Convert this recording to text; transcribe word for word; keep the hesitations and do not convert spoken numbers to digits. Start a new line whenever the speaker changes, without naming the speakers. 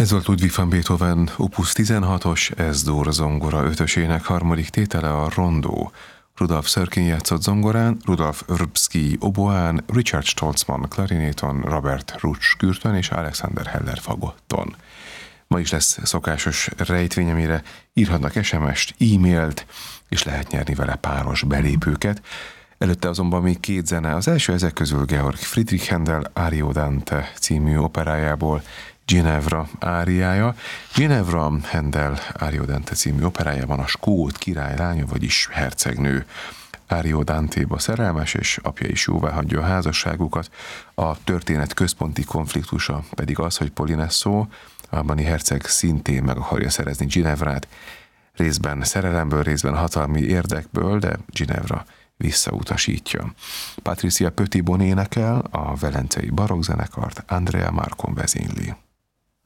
Ez volt Ludwig van Beethoven opus tizenhatos, Ez-dur zongora ötösének harmadik tétele, a rondó. Rudolf Serkin játszott zongorán, Rudolf Wrbski oboán, Richard Stolzmann klarinéton, Robert Rutsch kürtön és Alexander Heller fagotton. Ma is lesz szokásos rejtvény, amire írhatnak es em est, e-mailt, és lehet nyerni vele páros belépőket. Előtte azonban még két zene. Az első ezek közül Georg Friedrich Händel Ariodante című operájából Ginevra áriája. Ginevra Händel Ariodante című operájában a skót királylánya, vagyis hercegnő Ariodante-ba szerelmes, és apja is jóváhagyja a házasságukat. A történet központi konfliktusa pedig az, hogy Polinesso, albani herceg szintén meg akarja szerezni Ginevrát, részben szerelemből, részben hatalmi érdekből, de Ginevra visszautasítja. Patricia Petit-Bon énekel, a velencei barokkzenekart Andrea Marcon vezényli.